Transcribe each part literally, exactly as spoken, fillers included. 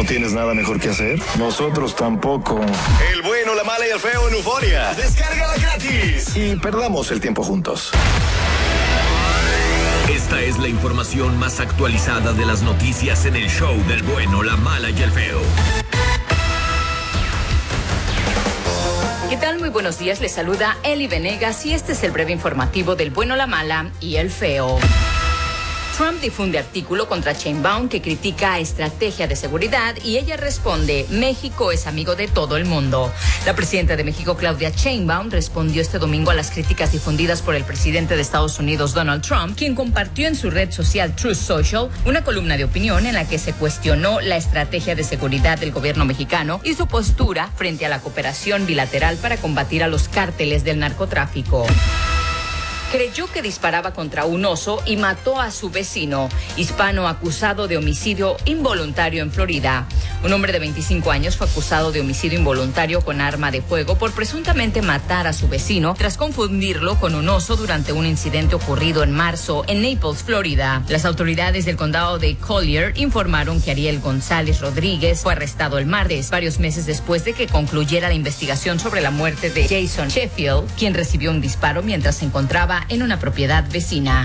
¿No tienes nada mejor que hacer? Nosotros tampoco. El bueno, la mala y el feo en Euforia. Descárgala gratis. Y perdamos el tiempo juntos. Esta es la información más actualizada de las noticias en el show del bueno, la mala y el feo. ¿Qué tal? Muy buenos días, les saluda Eli Venegas y este es el breve informativo del bueno, la mala y el feo. Trump difunde artículo contra Sheinbaum que critica estrategia de seguridad y ella responde, México es amigo de todo el mundo. La presidenta de México, Claudia Sheinbaum, respondió este domingo a las críticas difundidas por el presidente de Estados Unidos, Donald Trump, quien compartió en su red social Truth Social una columna de opinión en la que se cuestionó la estrategia de seguridad del gobierno mexicano y su postura frente a la cooperación bilateral para combatir a los cárteles del narcotráfico. Creyó que disparaba contra un oso y mató a su vecino, hispano acusado de homicidio involuntario en Florida. Un hombre de veinticinco años fue acusado de homicidio involuntario con arma de fuego por presuntamente matar a su vecino tras confundirlo con un oso durante un incidente ocurrido en marzo en Naples, Florida. Las autoridades del condado de Collier informaron que Ariel González Rodríguez fue arrestado el martes, varios meses después de que concluyera la investigación sobre la muerte de Jason Sheffield, quien recibió un disparo mientras se encontraba en una propiedad vecina.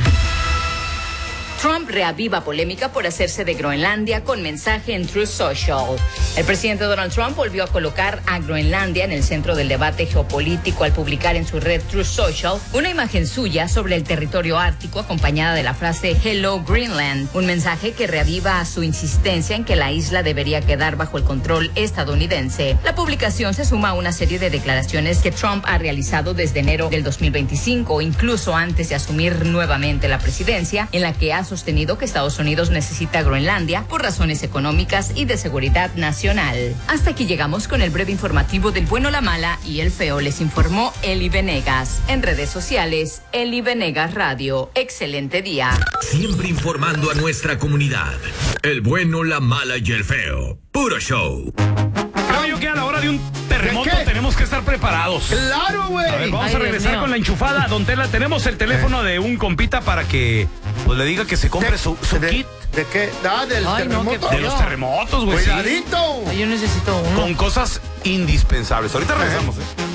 Trump reaviva polémica por hacerse de Groenlandia con mensaje en Truth Social. El presidente Donald Trump volvió a colocar a Groenlandia en el centro del debate geopolítico al publicar en su red Truth Social una imagen suya sobre el territorio ártico acompañada de la frase Hello Greenland, un mensaje que reaviva su insistencia en que la isla debería quedar bajo el control estadounidense. La publicación se suma a una serie de declaraciones que Trump ha realizado desde enero del dos mil veinticinco, incluso antes de asumir nuevamente la presidencia, en la que ha sostenido que Estados Unidos necesita Groenlandia por razones económicas y de seguridad nacional. Hasta aquí llegamos con el breve informativo del bueno, la mala y el feo. Les informó Eli Venegas. En redes sociales, Eli Venegas Radio. Excelente día. Siempre informando a nuestra comunidad. El bueno, la mala y el feo. Puro show. Creo yo que a la hora de un terremoto tenemos que estar preparados. ¡Claro, güey! A ver, vamos Ay, a regresar Dios con la enchufada. Don Tela, tenemos el teléfono de un compita para que pues le diga que se compre De- su, su de, kit ¿De qué? Ah, del Ay, no, terremoto. de los terremotos, güey. Sí. Cuidadito. Yo necesito uno. Con cosas indispensables. Ahorita regresamos, ¿eh?